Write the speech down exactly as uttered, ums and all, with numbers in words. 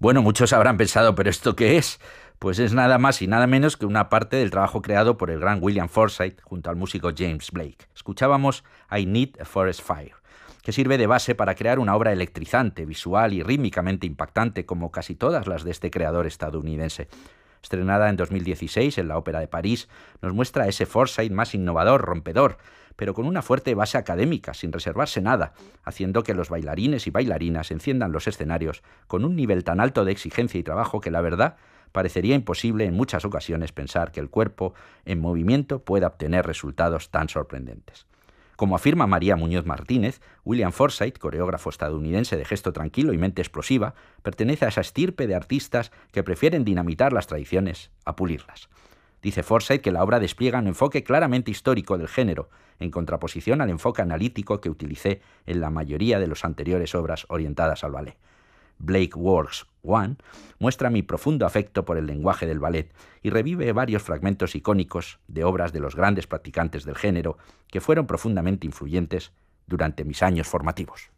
Bueno, muchos habrán pensado, ¿pero esto qué es? Pues es nada más y nada menos que una parte del trabajo creado por el gran William Forsythe junto al músico James Blake. Escuchábamos I Need a Forest Fire, que sirve de base para crear una obra electrizante, visual y rítmicamente impactante, como casi todas las de este creador estadounidense. Estrenada en dos mil dieciséis en la Ópera de París, nos muestra a ese Forsythe más innovador, rompedor, pero con una fuerte base académica, sin reservarse nada, haciendo que los bailarines y bailarinas enciendan los escenarios con un nivel tan alto de exigencia y trabajo que la verdad parecería imposible en muchas ocasiones pensar que el cuerpo en movimiento pueda obtener resultados tan sorprendentes. Como afirma María Muñoz Martínez, William Forsythe, coreógrafo estadounidense de gesto tranquilo y mente explosiva, pertenece a esa estirpe de artistas que prefieren dinamitar las tradiciones a pulirlas. Dice Forsythe que la obra despliega un enfoque claramente histórico del género, en contraposición al enfoque analítico que utilicé en la mayoría de las anteriores obras orientadas al ballet. Blake Works One muestra mi profundo afecto por el lenguaje del ballet y revive varios fragmentos icónicos de obras de los grandes practicantes del género que fueron profundamente influyentes durante mis años formativos.